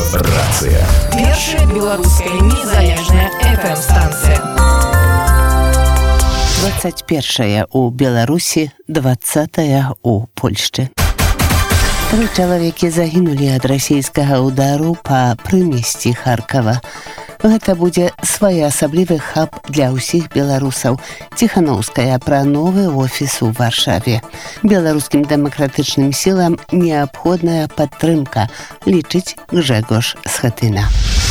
Рацыя. Першая беларуская незалежная FM-станцыя. 21 у Беларусі, 20 у Польшчы. 3 чалавекі загінулі ад расійскага ўдару па прымесці Харкава. Гэта будзе своеасаблівы хаб для ўсіх беларусаў. Ціхановская пра новы офіс у Варшаве. Беларускім дэмакратычным сілам неабходная падтрымка, лічыць Гжэгош Схатына.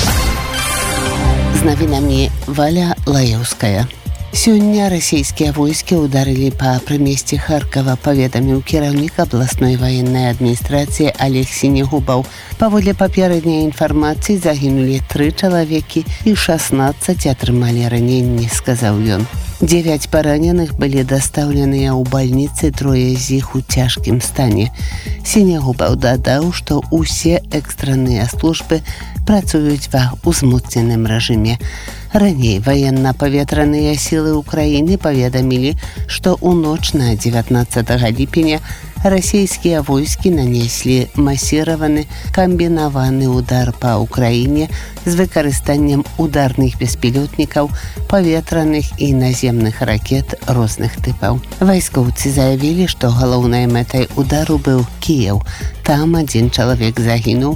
З навінамі Валя Лаеўская. Сёння расійскія войскі ўдарылі па прымесці Харкава, паведаміў кіраўнік абласной ваеннай адміністрацыі Олег Сінегубаў. Паводле папярэдняй інфармацыі загінулі 3 чалавекі і 16 атрымалі раненні, сказаў ён. 9 параненых былі дастаўленыя ў бальніцы, 3 з іх у цяжкім стане. Сінегубаў дадаў, што ўсе экстранныя службы працуюць ва ўзмоцненым рэжыме. Раней ваенна-паветраныя сілы Украіны паведамілі, што ў ноч на 19 ліпеня расійскія войскі нанеслі масіраваны камбінаваны ўдар па Украіне з выкарыстаннем ударных беспілётнікаў, паветраных і наземных ракет розных тыпаў. Вайскоўцы заявілі, што галоўнай мэтай удару быў Кіеў. Там 1 чалавек загінуў,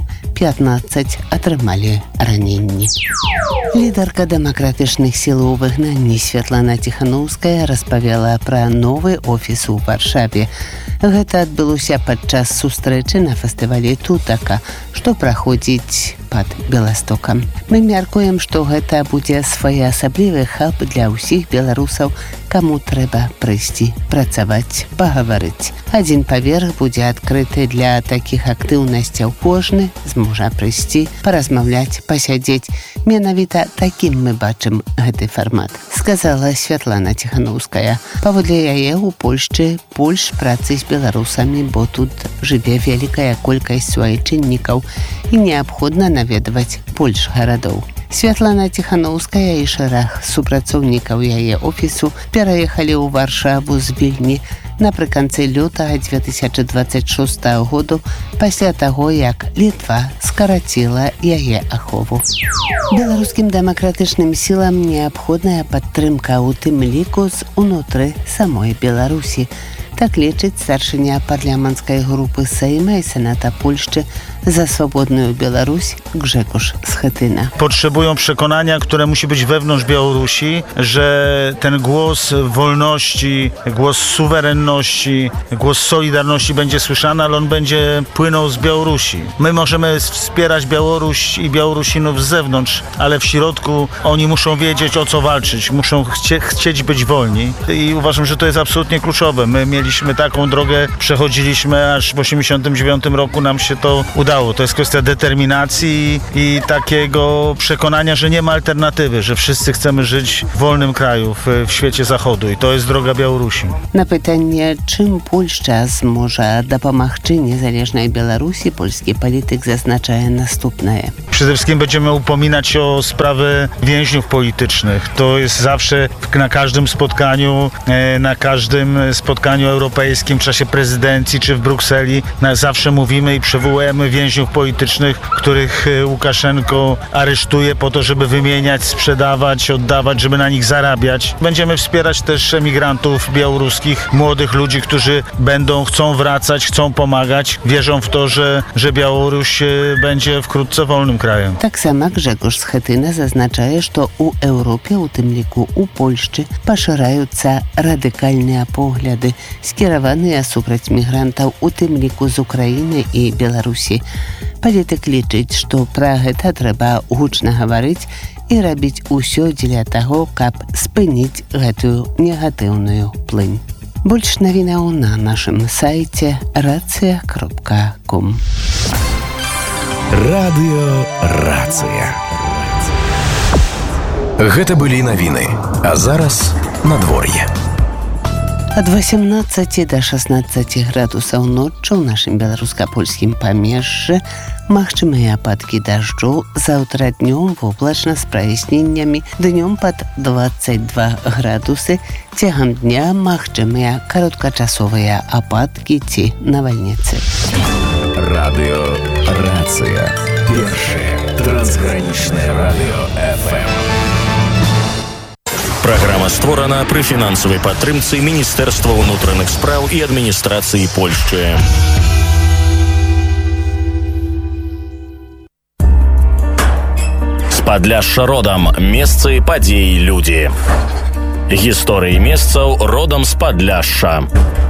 15 атрымалі раненні. Лідарка дэмакратычных сіл у выгнанні Святлана Ціхановская распавяла пра новы офіс у Варшаве. Гэта адбылося падчас сустрэчы на фестывалі Тутака, што праходзіць пад Беластокам. Мы мяркуем, што гэта будзе своеасаблівы хаб для ўсіх беларусаў, каму трэба прыйсці, працаваць, пагаварыць. 1 паверх будзе адкрыты для такіх актыўнасцяў. Кожны зможа прыйсці, паразмаўляць, пасядзець. Менавіта такім мы бачым гэты фармат, сказала Святлана Ціхановская. Паводле яе ў Польшчы больш працы з беларусамі, бо тут жыве вялікая колькасць суайчыннікаў і неабходна наведваць больш гарадоў. Святлана Ціхановская і шэраг супрацоўнікаў яе офісу пераехалі ў Варшаву з Вільні напрыканцы лютага 2026 году, пасля таго, як Літва скараціла яе ахову. Беларускім дэмакратычным сілам неабходная падтрымка, у тым ліку з унутры самой Беларусі. Так лічыць старшыня парламенцкай групы Сейма і Сената Польszczy za swobodną Białoruś Grzegorz Schetyna. Potrzebują przekonania, które musi być wewnątrz Białorusi, że ten głos wolności, głos suwerenności, głos solidarności będzie słyszany, ale on będzie płynął z Białorusi. My możemy wspierać Białoruś i Białorusinów z zewnątrz, ale w środku oni muszą wiedzieć, o co walczyć, muszą chcieć być wolni i uważam, że to jest absolutnie kluczowe. My mieliśmy taką drogę, przechodziliśmy, aż w 1989 roku nam się to udało. To jest kwestia determinacji i takiego przekonania, że nie ma alternatywy, że wszyscy chcemy żyć w wolnym kraju, w świecie zachodu i to jest droga Białorusi. Na pytanie, czym Polska zmoże dopomagać niezależnej Białorusi, polski polityk zaznacza następne. Przede wszystkim będziemy upominać się o sprawy więźniów politycznych. To jest zawsze na każdym spotkaniu europejskim, w czasie prezydencji czy w Brukseli, zawsze mówimy i przywołujemy więźniów politycznych, których Łukaszenko aresztuje po to, żeby wymieniać, sprzedawać, oddawać, żeby na nich zarabiać. Będziemy wspierać też emigrantów białoruskich, młodych ludzi, którzy chcą wracać, chcą pomagać. Wierzą w to, że Białoruś będzie wkrótce wolnym krajem. Tak samo Grzegorz Schetyna zaznacza, że u Europie, u tym liku u Polszczy, poszerzające radykalne poglądy skierowane suprać migrantów, u tym liku z Ukrainy i Białorusi. Polityk liczyć, że pra гэта trzeba głośno mówić i robić усё для того, kab spynić гэтую negatywną plynь. Больш навінаў на нашым сайце racja.com. Радыё Рацыя. Гэта былі навіны, а зараз надвор'е. Ад 18 до 16 градусаў ноччу ў нашым беларуска-польскім памежжы магчымыя ападкі дажджу, заўтра днём воблачна з праясненнямі, днём пад 22 градусы, цягам дня магчымыя кароткачасовыя ападкі ці навальніцы. Радыё Рацыя. Першае трансгранічнае радыё FM. Праграма створана пры фінансавай падтрымцы Міністэрства ўнутраных спраў і адміністрацыі Польшчы. З Падляшша родам. Месцы, падзеі, людзі. Гісторыі месцаў родам з Падляшша.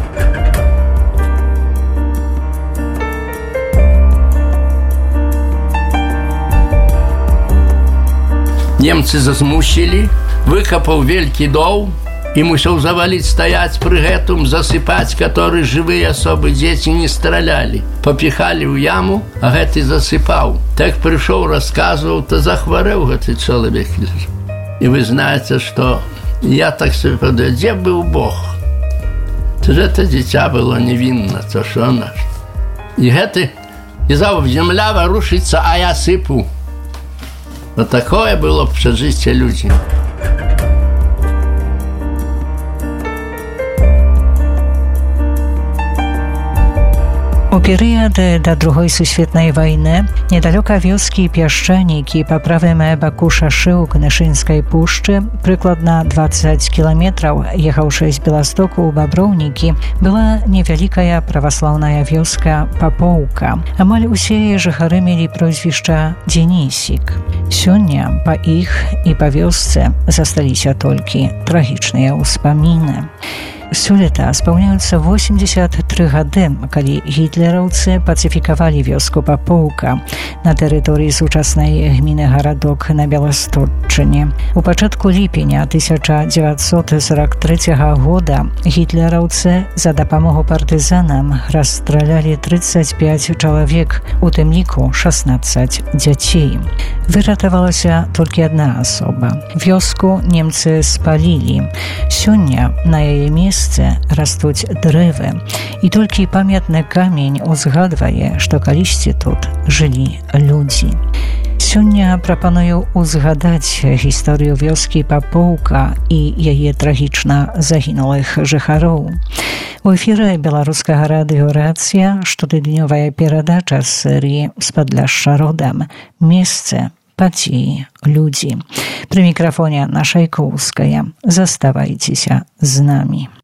Немцы зазмусілі, выкапаў вялікі дол і мусіў заваліць стаяць пры гэтым, засыпаць, каторы жывыя асобы дзеці не стралялі. Папіхалі ў яму, а гэты засыпаў. Так прыйшоў, расказваў, то захварэў гэты чалавек. І вы знаеце, што я так себе подумал, дзе быў Бог? То ж гэта дзіця было невінна, то що наш. І гэты, і заў, земля варушыцца, а я сыпу. Вот такое было прожитие людей. У перыяд да Другой сусветнай вайны недалёка вёскі Пясчанікі па правым баку шашы ў Кнышынскай пушчы, прыкладна 20 кіламетраў, ехаўшы з Беластоку ў Баброўнікі, была невялікая праваслаўная вёска Папоўка. Амаль усе жыхары мелі прозвішча Дзенісік. Сёння па іх і па вёсцы засталіся толькі трагічныя ўспаміны. Сёлета спаўняюцца 83 гады, калі гітлераўцы пацыфікавалі вёску Папоўка на тэрыторыі сучаснай гміны Гарадок на Беластотчыне. У пачатку ліпеня 1943 года гітлераўцы за дапамогу партызанам расстралялі 35 чалавек, у тым ліку 16 дзяцей. Выратавалася толькі адна асоба. Вёску немцы спалілі. Сёння на яе месцы растуць дрэвы, і толькі памятны камень узгадвае, што калісьці тут жылі людзі. Сёння прапаную узгадаць гісторыю вёскі Папоўка і яе трагічна загінулых жыхароў. У эфіры беларускага радыё «Рацыя» штотыднёвая перадача з серыі «З Падляшша родам. Месцы, падзеі, людзі». Пры мікрафоне Анна Шайкоўская. Заставайцеся з намі.